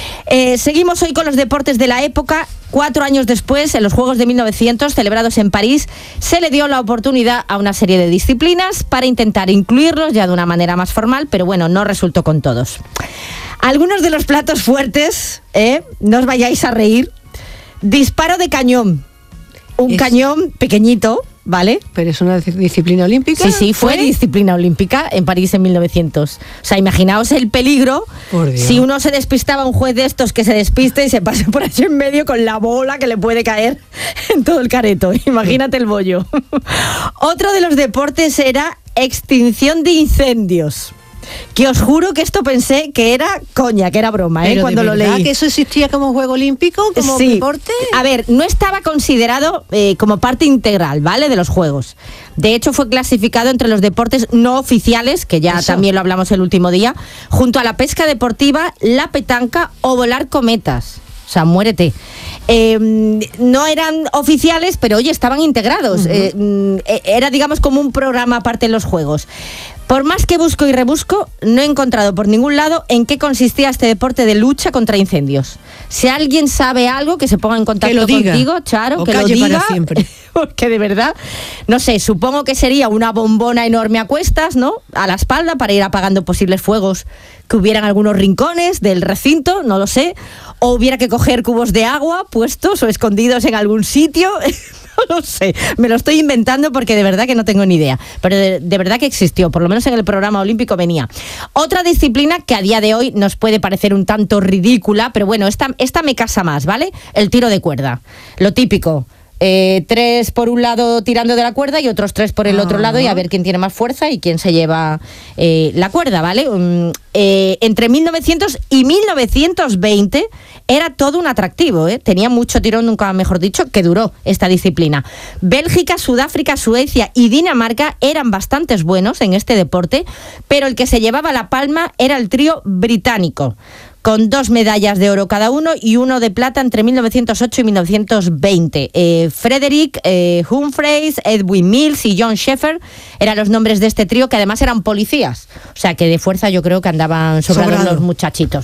Speaker 11: Eh, seguimos hoy con los deportes de la época. Cuatro años después, en los Juegos de mil novecientos, celebrados en París, se le dio la oportunidad a una serie de disciplinas para intentar incluirlos ya de una manera más formal, pero bueno, no resultó con todos. Algunos de los platos fuertes, ¿eh? No os vayáis a reír. Disparo de cañón. Un es... cañón pequeñito, ¿vale?
Speaker 1: Pero es una disciplina olímpica.
Speaker 11: Sí, sí, fue, fue disciplina olímpica en París en mil novecientos. O sea, imaginaos el peligro si uno se despistaba, un juez de estos que se despiste y se pase por allí en medio con la bola que le puede caer en todo el careto. Imagínate el bollo. Otro de los deportes era extinción de incendios. Que os juro que esto pensé que era coña, que era broma, ¿eh?
Speaker 1: Pero
Speaker 11: Cuando
Speaker 1: ¿de verdad
Speaker 11: lo leí.
Speaker 1: ¿Que eso existía como juego olímpico, como
Speaker 11: sí.
Speaker 1: deporte?
Speaker 11: A ver, no estaba considerado eh, como parte integral, ¿vale? De los juegos. De hecho, fue clasificado entre los deportes no oficiales, que ya eso. También lo hablamos el último día, junto a la pesca deportiva, la petanca o volar cometas. O sea, muérete. Eh, no eran oficiales, pero oye, estaban integrados. Uh-huh. Eh, era, digamos, como un programa aparte en los juegos. Por más que busco y rebusco, no he encontrado por ningún lado en qué consistía este deporte de lucha contra incendios. Si alguien sabe algo, que se ponga en contacto contigo, Charo,
Speaker 1: o
Speaker 11: que lo diga.
Speaker 1: Para siempre.
Speaker 11: Porque de verdad, no sé, supongo que sería una bombona enorme a cuestas, ¿no? A la espalda, para ir apagando posibles fuegos que hubieran algunos rincones del recinto, no lo sé. O hubiera que coger cubos de agua puestos o escondidos en algún sitio. No lo sé, me lo estoy inventando porque de verdad que no tengo ni idea, pero de, de verdad que existió, por lo menos en el programa olímpico venía. Otra disciplina que a día de hoy nos puede parecer un tanto ridícula, pero bueno, esta, esta me casa más, ¿vale? El tiro de cuerda, lo típico. Eh, tres por un lado tirando de la cuerda y otros tres por el otro uh-huh. lado, y a ver quién tiene más fuerza y quién se lleva eh, la cuerda, ¿vale? Um, eh, entre mil novecientos y mil novecientos veinte era todo un atractivo, ¿eh? Tenía mucho tirón, nunca mejor dicho, que duró esta disciplina. Bélgica, Sudáfrica, Suecia y Dinamarca eran bastantes buenos en este deporte, pero el que se llevaba la palma era el trío británico, con dos medallas de oro cada uno y uno de plata entre mil novecientos ocho y mil novecientos veinte. Eh, Frederick eh, Humphreys, Edwin Mills y John Sheffer eran los nombres de este trío, que además eran policías. O sea que de fuerza yo creo que andaban sobrados Sobrado. los muchachitos.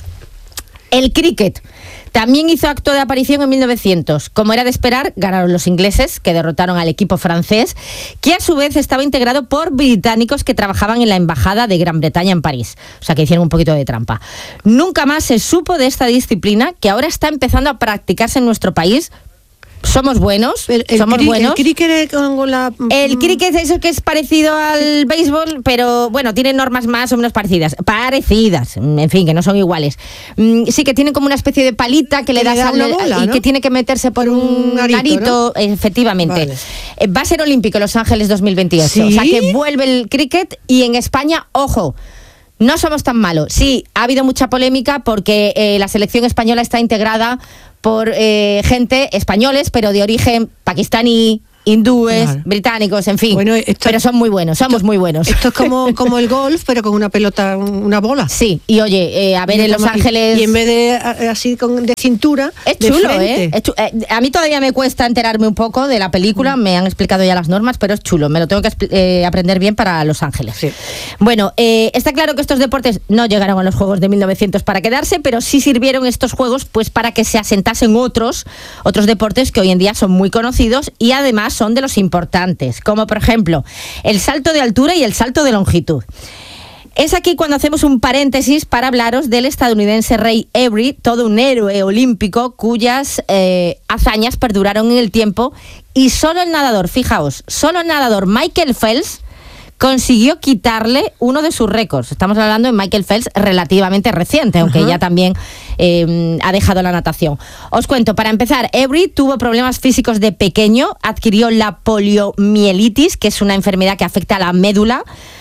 Speaker 11: El cricket también hizo acto de aparición en mil novecientos. Como era de esperar, ganaron los ingleses, que derrotaron al equipo francés, que a su vez estaba integrado por británicos que trabajaban en la embajada de Gran Bretaña en París. O sea que hicieron un poquito de trampa. Nunca más se supo de esta disciplina, que ahora está empezando a practicarse en nuestro país. Somos buenos, el, el somos cri- buenos.
Speaker 1: El cricket con la...
Speaker 11: El cricket es eso que es parecido al béisbol, pero bueno, tiene normas más o menos parecidas. Parecidas, en fin, que no son iguales. Sí que tiene como una especie de palita que, que le das
Speaker 1: le da
Speaker 11: al,
Speaker 1: una bola,
Speaker 11: y
Speaker 1: ¿no?
Speaker 11: que tiene que meterse por un, un arito, arito ¿no? Efectivamente. Vale. Eh, va a ser olímpico Los Ángeles dos mil veintiocho.
Speaker 1: ¿Sí?
Speaker 11: O sea que vuelve el cricket y en España, ojo, no somos tan malos. Sí, ha habido mucha polémica porque eh, la selección española está integrada por eh, gente españoles, pero de origen pakistaní, hindúes, claro. británicos, en fin. Bueno, esto, pero son muy buenos, somos
Speaker 1: esto,
Speaker 11: muy buenos.
Speaker 1: Esto es como, como el golf, pero con una pelota, una bola.
Speaker 11: Sí, y oye, eh, a ver, y en Los Ángeles...
Speaker 1: Y en vez de así con, de cintura,
Speaker 11: es
Speaker 1: de
Speaker 11: chulo,
Speaker 1: frente.
Speaker 11: ¿eh? Es chulo. eh. A mí todavía me cuesta enterarme un poco de la película, mm. me han explicado ya las normas, pero es chulo, me lo tengo que eh, aprender bien para Los Ángeles. Sí. Bueno, eh, está claro que estos deportes no llegaron a los Juegos de mil novecientos para quedarse, pero sí sirvieron estos Juegos pues para que se asentasen otros, otros deportes que hoy en día son muy conocidos y además son de los importantes, como por ejemplo el salto de altura y el salto de longitud. Es aquí cuando hacemos un paréntesis para hablaros del estadounidense Ray Avery, todo un héroe olímpico cuyas eh, hazañas perduraron en el tiempo, y solo el nadador, fijaos, solo el nadador Michael Phelps consiguió quitarle uno de sus récords. Estamos hablando de Michael Phelps relativamente reciente, aunque uh-huh. ya también eh, ha dejado la natación. Os cuento, para empezar, Avery tuvo problemas físicos de pequeño, adquirió la poliomielitis, que es una enfermedad que afecta a la médula.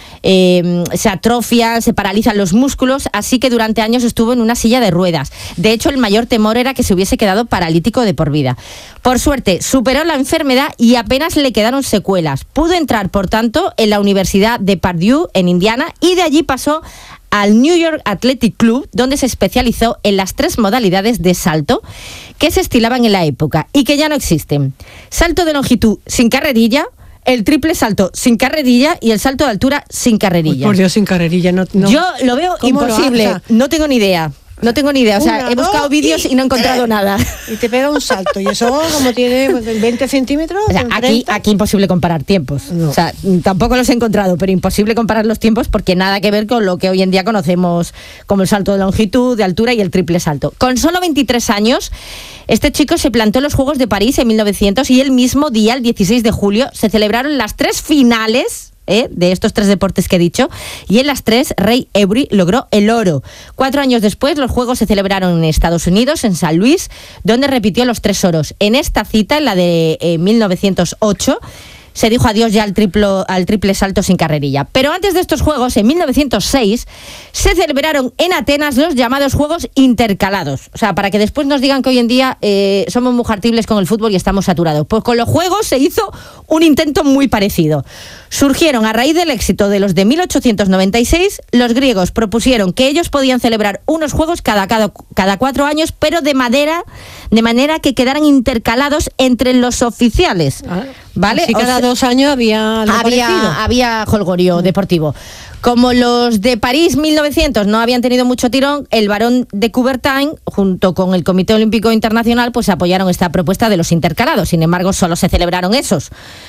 Speaker 11: Eh, se atrofian, se paralizan los músculos, así que durante años estuvo en una silla de ruedas. De hecho, el mayor temor era que se hubiese quedado paralítico de por vida. Por suerte, superó la enfermedad y apenas le quedaron secuelas. Pudo entrar, por tanto, en la Universidad de Purdue, en Indiana, y de allí pasó al New York Athletic Club, donde se especializó en las tres modalidades de salto que se estilaban en la época y que ya no existen. Salto de longitud sin carrerilla, el triple salto sin carrerilla y el salto de altura sin carrerilla.
Speaker 1: Uy, por Dios, sin carrerilla. No, no.
Speaker 11: Yo lo veo imposible, lo no tengo ni idea. No tengo ni idea, o sea, Una, he buscado vídeos y, y no he encontrado nada.
Speaker 1: Y te pega un salto, y eso como tiene pues, veinte centímetros.
Speaker 11: O sea, aquí, aquí imposible comparar tiempos. No. O sea, tampoco los he encontrado, pero imposible comparar los tiempos porque nada que ver con lo que hoy en día conocemos como el salto de longitud, de altura y el triple salto. Con solo veintitrés años, este chico se plantó en los Juegos de París en mil novecientos y el mismo día, el dieciséis de julio, se celebraron las tres finales ¿Eh? de estos tres deportes que he dicho, y en las tres Ray Avery logró el oro. Cuatro años después los Juegos se celebraron en Estados Unidos, en San Luis, donde repitió los tres oros. En esta cita, en la de eh, mil novecientos ocho, se dijo adiós ya al, triplo, al triple salto sin carrerilla. Pero antes de estos Juegos, en mil novecientos seis, se celebraron en Atenas los llamados Juegos Intercalados. O sea, para que después nos digan que hoy en día eh, somos muy hartibles con el fútbol y estamos saturados. Pues con los Juegos se hizo un intento muy parecido. Surgieron a raíz del éxito de los de mil ochocientos noventa y seis, los griegos propusieron que ellos podían celebrar unos Juegos cada, cada, cada cuatro años, pero de, madera, de manera que quedaran intercalados entre los oficiales. Ah. ¿Vale?
Speaker 1: Así cada o sea, dos años había
Speaker 11: había, había jolgorio deportivo. Como los de París mil novecientos no habían tenido mucho tirón, el Barón de Coubertin, junto con el Comité Olímpico Internacional, pues apoyaron esta propuesta de los intercalados. Sin embargo, solo se celebraron esos,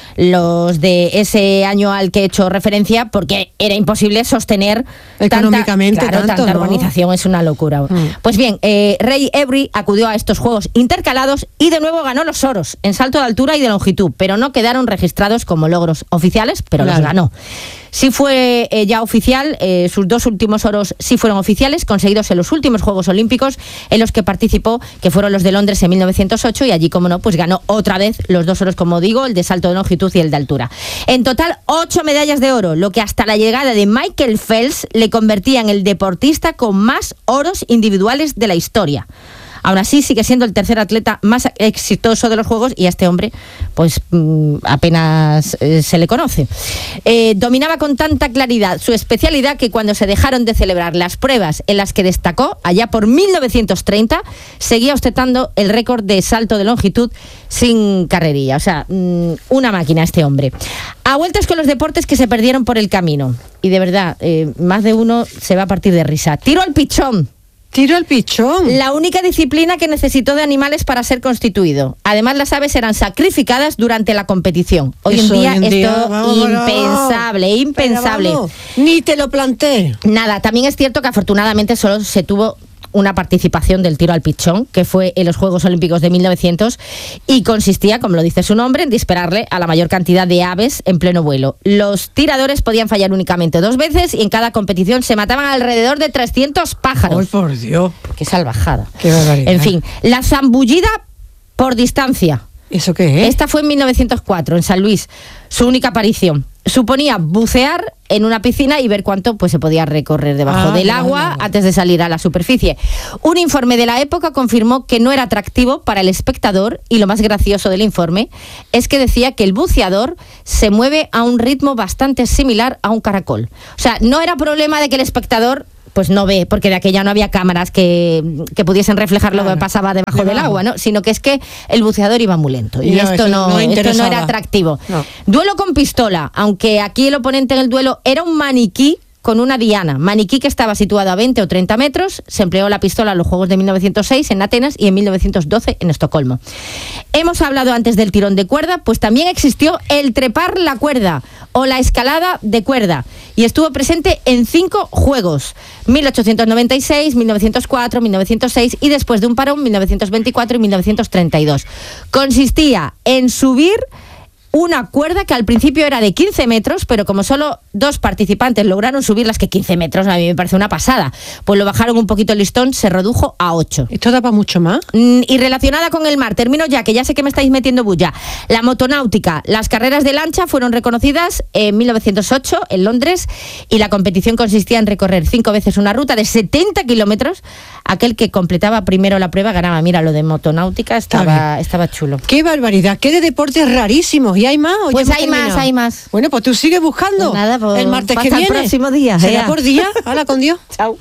Speaker 11: los de ese año al que he hecho referencia, porque era imposible sostener
Speaker 1: económicamente
Speaker 11: tanta, claro,
Speaker 1: tanto,
Speaker 11: tanta
Speaker 1: ¿no?
Speaker 11: organización, es una locura. Mm. Pues bien, eh, Ray Avery acudió a estos Juegos Intercalados y de nuevo ganó los oros en salto de altura y de longitud, pero no quedaron registrados como logros oficiales, pero claro. los ganó. Sí fue eh, ya oficial, eh, sus dos últimos oros sí fueron oficiales, conseguidos en los últimos Juegos Olímpicos en los que participó, que fueron los de Londres en mil novecientos ocho, y allí, como no, pues ganó otra vez los dos oros, como digo, el de salto de longitud y el de altura. En total, ocho medallas de oro, lo que hasta la llegada de Michael Phelps le convertía en el deportista con más oros individuales de la historia. Aún así, sigue siendo el tercer atleta más exitoso de los Juegos y a este hombre pues mmm, apenas eh, se le conoce. Eh, dominaba con tanta claridad su especialidad que cuando se dejaron de celebrar las pruebas en las que destacó, allá por mil novecientos treinta, seguía ostentando el récord de salto de longitud sin carrerilla. O sea, mmm, una máquina este hombre. A vueltas con los deportes que se perdieron por el camino. Y de verdad, eh, más de uno se va a partir de risa. Tiro al pichón.
Speaker 1: Tiro al pichón.
Speaker 11: La única disciplina que necesitó de animales para ser constituido. Además, las aves eran sacrificadas durante la competición. Hoy Eso en día, hoy en día esto vamos, impensable, vamos. impensable.
Speaker 1: Ni te lo planteé.
Speaker 11: Nada, también es cierto que afortunadamente solo se tuvo una participación del tiro al pichón, que fue en los Juegos Olímpicos de mil novecientos, y consistía, como lo dice su nombre, en dispararle a la mayor cantidad de aves en pleno vuelo. Los tiradores podían fallar únicamente dos veces y en cada competición se mataban alrededor de trescientos pájaros.
Speaker 1: ¡Ay, por Dios!
Speaker 11: ¡Qué salvajada!
Speaker 1: ¡Qué barbaridad!
Speaker 11: En fin, la zambullida por distancia.
Speaker 1: ¿Eso qué es?
Speaker 11: Esta fue en mil novecientos cuatro, en San Luis, su única aparición. Suponía bucear en una piscina y ver cuánto pues, se podía recorrer debajo ah, del agua no, no. antes de salir a la superficie. Un informe de la época confirmó que no era atractivo para el espectador, y lo más gracioso del informe es que decía que el buceador se mueve a un ritmo bastante similar a un caracol. O sea, no era problema de que el espectador pues no ve, porque de aquella no había cámaras que, que pudiesen reflejar claro. lo que pasaba debajo de del agua, ¿no? Sino que es que el buceador iba muy lento y, y no, esto, no, no esto no era atractivo. No. Duelo con pistola, aunque aquí el oponente en el duelo era un maniquí con una diana, maniquí que estaba situado a veinte o treinta metros. Se empleó la pistola en los Juegos de mil novecientos seis en Atenas y en mil novecientos doce en Estocolmo. Hemos hablado antes del tirón de cuerda, pues también existió el trepar la cuerda o la escalada de cuerda, y estuvo presente en cinco juegos: mil ochocientos noventa y seis, mil novecientos cuatro, mil novecientos seis y después de un parón mil novecientos veinticuatro y mil novecientos treinta y dos. Consistía en subir una cuerda que al principio era de quince metros, pero como solo dos participantes lograron subir las que quince metros, a mí me parece una pasada, pues lo bajaron un poquito el listón, se redujo a ocho.
Speaker 1: ¿Esto da para mucho más?
Speaker 11: Mm, y relacionada con el mar, termino ya, que ya sé que me estáis metiendo bulla. La motonáutica, las carreras de lancha fueron reconocidas en mil novecientos ocho en Londres, y la competición consistía en recorrer cinco veces una ruta de setenta kilómetros. Aquel que completaba primero la prueba ganaba. Mira, lo de motonáutica estaba, estaba chulo.
Speaker 1: ¡Qué barbaridad! ¡Qué de deportes rarísimos! ¿Y hay más? ¿O
Speaker 11: pues hay más, hay más.
Speaker 1: Bueno, pues tú sigues buscando.
Speaker 11: Pues nada, pues
Speaker 1: el martes que viene.
Speaker 11: el próximo día.
Speaker 1: ¿Será ya por día? Hala, con Dios.
Speaker 11: Chao.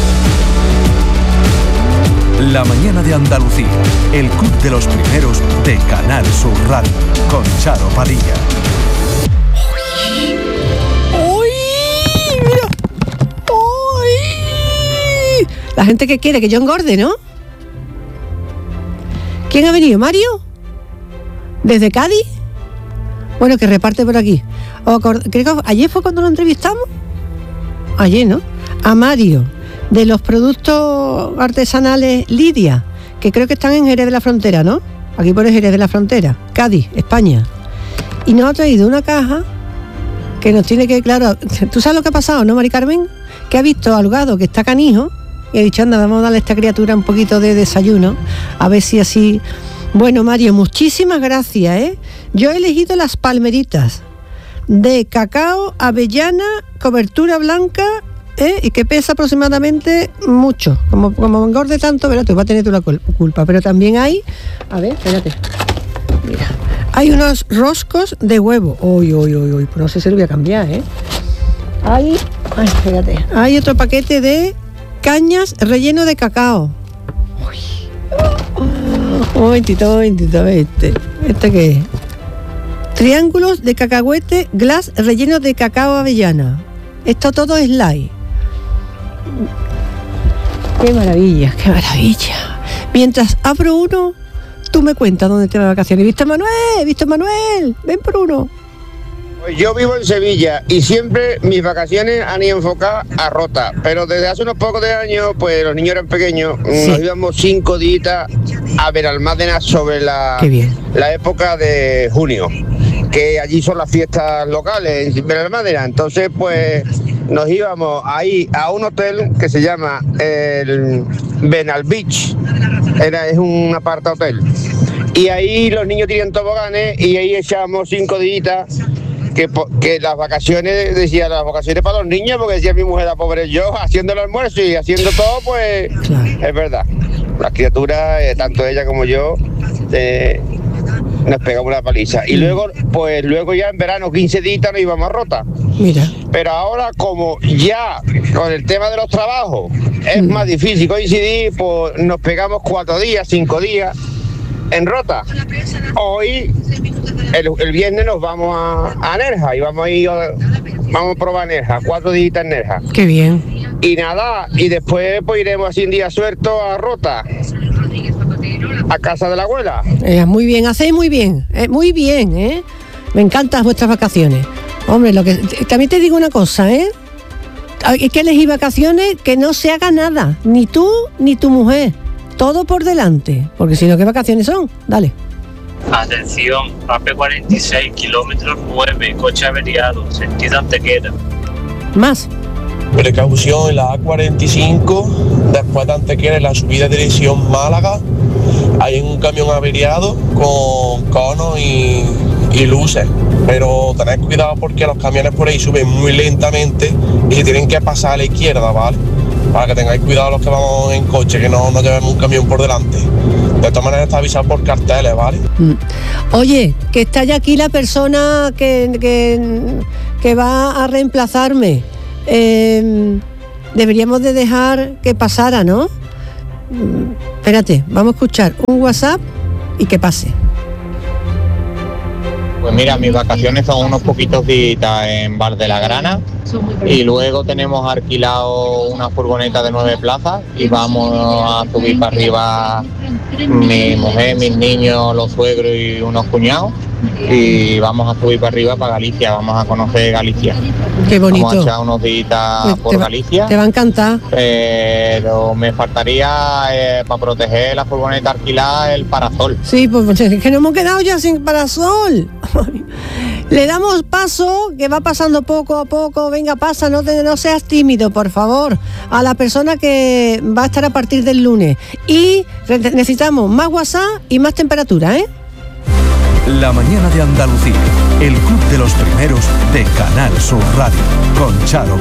Speaker 7: La mañana de Andalucía, el club de los primeros de Canal Sur Radio, con Charo Padilla.
Speaker 1: ¡Uy! ¡Mira! ¡Uy! La gente que quiere que yo engorde, ¿no? ¿Quién ha venido? ¿Mario? ¿Desde Cádiz? Bueno, que reparte por aquí. O, creo que ayer fue cuando lo entrevistamos. Ayer, ¿no? A Mario, de los productos artesanales Lidia, que creo que están en Jerez de la Frontera, ¿no? Aquí pone Jerez de la Frontera, Cádiz, España. Y nos ha traído una caja que nos tiene que, claro, ¿tú sabes lo que ha pasado, no, Mari Carmen? Que ha visto al gado que está canijo y ha dicho, anda, vamos a darle a esta criatura un poquito de desayuno, a ver si así... Bueno, Mario, muchísimas gracias, ¿eh? Yo he elegido las palmeritas de cacao, avellana, cobertura blanca, ¿eh? Y que pesa aproximadamente mucho. Como, como engorde tanto, verás, tú vas a tener tú la culpa. Pero también hay, a ver, espérate, mira, hay unos roscos de huevo. Uy, uy, uy, uy, pues no sé si lo voy a cambiar, ¿eh? Hay, ay, espérate, hay otro paquete de cañas relleno de cacao. Uy. Un momentito, un momentito, este. ¿Este qué es? Triángulos de cacahuete glass relleno de cacao avellana. Esto todo es light. Qué maravilla, qué maravilla. Mientras abro uno, tú me cuentas dónde te vas de vacaciones. ¿Víctor Manuel? ¿Víctor Manuel? Ven por uno.
Speaker 2: Yo vivo en Sevilla y siempre mis vacaciones han ido enfocadas a Rota, pero desde hace unos pocos de años, pues los niños eran pequeños, sí. Nos íbamos cinco días a Benalmádena sobre la, la época de junio, que allí son las fiestas locales en Benalmádena. Entonces, pues nos íbamos ahí a un hotel que se llama el Benal Beach, era, es un aparta hotel, y ahí los niños tienen toboganes y ahí echábamos cinco días. Que, que las vacaciones, decía, las vacaciones para los niños, porque decía mi mujer, la pobre yo, haciendo el almuerzo y haciendo todo, pues claro. Es verdad. Las criaturas, eh, tanto ella como yo, eh, nos pegamos una paliza. Y luego, pues luego ya en verano, quince días nos íbamos a Rota.
Speaker 1: Mira.
Speaker 2: Pero ahora, como ya con el tema de los trabajos es mm. más difícil coincidir, pues nos pegamos cuatro días, cinco días en Rota. Hoy el, el viernes nos vamos a, a Nerja y vamos a ir a, vamos a probar Nerja, cuatro días en Nerja.
Speaker 1: Qué bien.
Speaker 2: Y nada, y después pues iremos así un día suelto a Rota, a casa de la abuela.
Speaker 1: Eh, muy bien, hacéis muy bien, eh, muy bien, ¿eh? Me encantan vuestras vacaciones. Hombre, lo que también te digo una cosa, ¿eh? Hay que elegir vacaciones que no se haga nada, ni tú ni tu mujer. Todo por delante, porque si no, ¿qué vacaciones son? Dale.
Speaker 12: Atención, A P cuarenta y seis, kilómetros nueve, coche averiado, sentido Antequera.
Speaker 1: Más.
Speaker 13: Precaución en la A cuarenta y cinco, después de Antequera, en la subida de dirección Málaga, hay un camión averiado con conos y, y luces, pero tened cuidado porque los camiones por ahí suben muy lentamente y tienen que pasar a la izquierda, ¿vale? Para que tengáis cuidado los que vamos en coche, que no, no llevemos un camión por delante. De todas maneras está avisado por carteles, ¿vale?
Speaker 1: Mm. Oye, que está ya aquí la persona que, que, que va a reemplazarme. Eh, deberíamos de dejar que pasara, ¿no? Mm, espérate, vamos a escuchar un WhatsApp y que pase.
Speaker 14: Pues mira, mis vacaciones son unos poquitos días en Bar de la Grana y luego tenemos alquilado una furgoneta de nueve plazas y vamos a subir para arriba mi mujer, mis niños, los suegros y unos cuñados y vamos a subir para arriba para Galicia, vamos a conocer Galicia.
Speaker 1: Qué bonito.
Speaker 14: Vamos a echar unos días
Speaker 1: pues
Speaker 14: por
Speaker 1: te va,
Speaker 14: Galicia.
Speaker 1: Te va a encantar.
Speaker 14: Pero me faltaría eh, para proteger la furgoneta alquilada el parasol.
Speaker 1: Sí, pues es que nos hemos quedado ya sin parasol. Le damos paso, que va pasando poco a poco. Venga, pasa, no, te, no seas tímido, por favor. A la persona que va a estar a partir del lunes. Y necesitamos más WhatsApp y más temperatura, ¿eh?
Speaker 7: La mañana de Andalucía, el club de los primeros de Canal Sur Radio, con Charo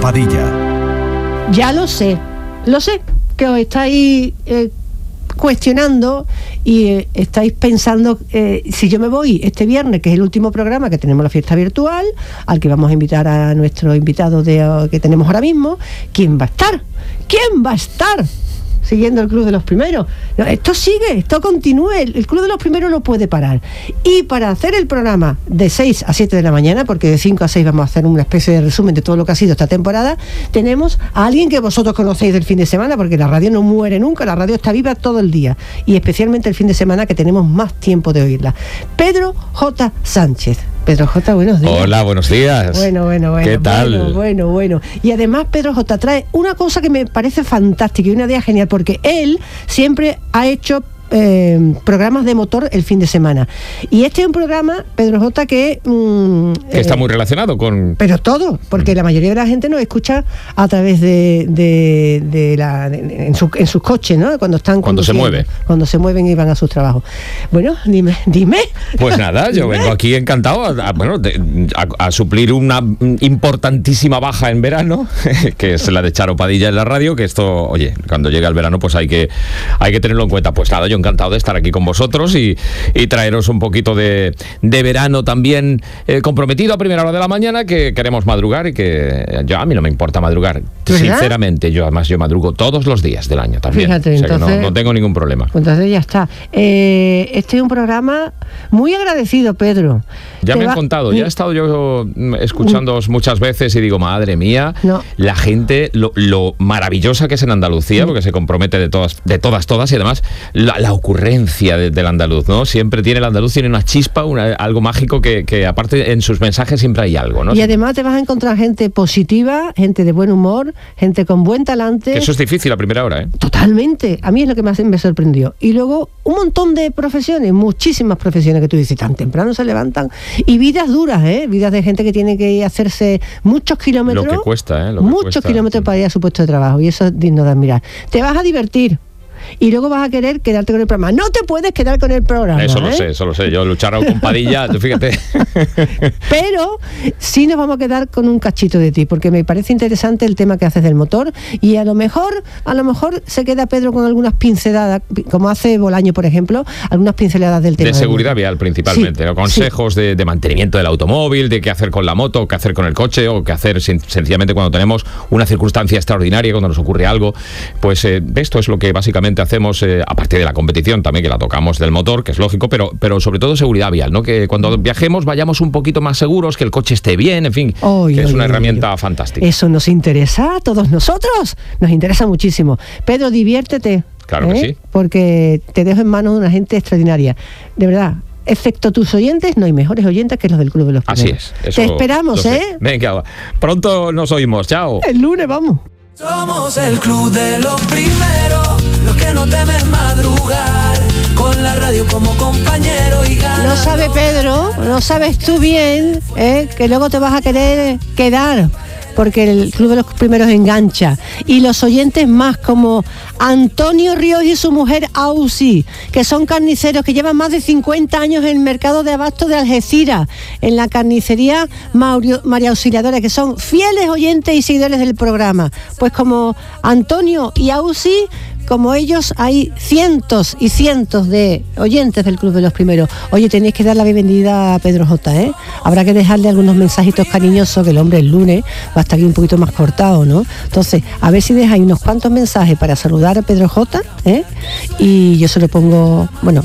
Speaker 7: Padilla.
Speaker 1: Ya lo sé, lo sé, que os estáis eh, cuestionando y eh, estáis pensando, eh, si yo me voy este viernes, que es el último programa, que tenemos la fiesta virtual, al que vamos a invitar a nuestro invitado de, uh, que tenemos ahora mismo, ¿quién va a estar? ¿Quién va a estar? Siguiendo el Club de los Primeros. No, esto sigue, esto continúa, el, el Club de los Primeros no puede parar. Y para hacer el programa de seis a siete de la mañana, porque de cinco a seis vamos a hacer una especie de resumen de todo lo que ha sido esta temporada, tenemos a alguien que vosotros conocéis del fin de semana, porque la radio no muere nunca, la radio está viva todo el día, y especialmente el fin de semana, que tenemos más tiempo de oírla. Pedro J. Sánchez. Pedro J, buenos días.
Speaker 15: Hola, buenos días.
Speaker 1: Bueno, bueno, bueno.
Speaker 15: ¿Qué tal?
Speaker 1: Bueno, bueno, bueno. Y además Pedro J trae una cosa que me parece fantástica y una idea genial, porque él siempre ha hecho eh, programas de motor el fin de semana. Y este es un programa, Pedro J, que... Mm,
Speaker 15: que está eh, muy relacionado con...
Speaker 1: Pero todo, porque mm. la mayoría de la gente nos escucha a través de, de, de la... De, en, su, en sus coches, ¿no? Cuando están...
Speaker 15: Cuando se mueve.
Speaker 1: Cuando se mueven y van a sus trabajos. Bueno, dime, dime.
Speaker 15: Pues nada, yo vengo aquí encantado a, a, bueno, de, a, a suplir una importantísima baja en verano, que es la de Charo Padilla en la radio, que esto, oye, cuando llega el verano pues hay que, hay que tenerlo en cuenta. Pues nada, yo encantado de estar aquí con vosotros y, y traeros un poquito de, de verano también, eh, comprometido a primera hora de la mañana, que queremos madrugar y que yo, a mí no me importa madrugar, ¿verdad? Sinceramente. Yo además yo madrugo todos los días del año también. Fíjate, o sea, entonces, que no, no tengo ningún problema.
Speaker 1: Entonces ya está. Eh, este es un programa muy agradecido, Pedro.
Speaker 15: Ya Te me va... han contado, ya he estado yo escuchándoos muchas veces y digo, madre mía, no. la gente, lo, lo maravillosa que es en Andalucía, sí. porque se compromete de todas, de todas, todas, y además la, la ocurrencia de, del andaluz, ¿no? Siempre tiene el andaluz, tiene una chispa, una, algo mágico que, que aparte en sus mensajes siempre hay algo, ¿no?
Speaker 1: Y además te vas a encontrar gente positiva, gente de buen humor, gente con buen talante.
Speaker 15: Que eso es difícil a primera hora, ¿eh?
Speaker 1: Totalmente. A mí es lo que más me sorprendió. Y luego un montón de profesiones, muchísimas profesiones que tú dices, tan temprano se levantan. Y vidas duras, ¿eh? Vidas de gente que tiene que hacerse muchos kilómetros.
Speaker 15: Lo que cuesta, ¿eh? Lo que
Speaker 1: muchos
Speaker 15: cuesta.
Speaker 1: kilómetros para ir a su puesto de trabajo. Y eso es digno de admirar. Te vas a divertir. Y luego vas a querer quedarte con el programa. No te puedes quedar con el programa.
Speaker 15: Eso lo
Speaker 1: ¿eh?
Speaker 15: sé, eso lo sé. Yo luchar con Padilla, fíjate.
Speaker 1: Pero sí nos vamos a quedar con un cachito de ti, porque me parece interesante el tema que haces del motor. Y a lo mejor, a lo mejor se queda Pedro con algunas pinceladas, como hace Bolaño, por ejemplo, algunas pinceladas del tema.
Speaker 15: De seguridad del vial, principalmente. Sí, ¿no? Consejos sí. de, de mantenimiento del automóvil, de qué hacer con la moto, qué hacer con el coche, o qué hacer sen- sencillamente cuando tenemos una circunstancia extraordinaria, cuando nos ocurre algo. Pues eh, esto es lo que básicamente hacemos, eh, a partir de la competición también, que la tocamos del motor, que es lógico, pero, pero sobre todo seguridad vial, ¿no? Que cuando viajemos vayamos un poquito más seguros, que el coche esté bien, en fin, oy, que oy, es una oy, herramienta oy. fantástica.
Speaker 1: Eso nos interesa a todos nosotros, nos interesa muchísimo. Pedro, diviértete.
Speaker 15: Claro ¿eh? que sí.
Speaker 1: Porque te dejo en manos de una gente extraordinaria. De verdad. Excepto tus oyentes, no hay mejores oyentes que los del Club de los Primeros.
Speaker 15: Así es. Eso
Speaker 1: te esperamos, ¿eh?
Speaker 15: Venga, pronto nos oímos. Chao.
Speaker 1: El lunes vamos.
Speaker 3: Somos el Club de los Primeros, los que no temen madrugar, con la radio como compañero y ganador.
Speaker 1: No sabe Pedro, no sabes tú bien, ¿eh? Que luego te vas a querer quedar porque el Club de los Primeros engancha. Y los oyentes más, como Antonio Ríos y su mujer Ausi, que son carniceros que llevan más de cincuenta años en el mercado de abasto de Algeciras, en la carnicería Mario, María Auxiliadora, que son fieles oyentes y seguidores del programa. Pues como Antonio y Ausi, como ellos, hay cientos y cientos de oyentes del Club de los Primeros. Oye, tenéis que dar la bienvenida a Pedro J, ¿eh? Habrá que dejarle algunos mensajitos cariñosos, que el hombre el lunes va a estar aquí un poquito más cortado, ¿no? Entonces, a ver si dejáis unos cuantos mensajes para saludar a Pedro J, ¿eh? Y yo se lo pongo, bueno,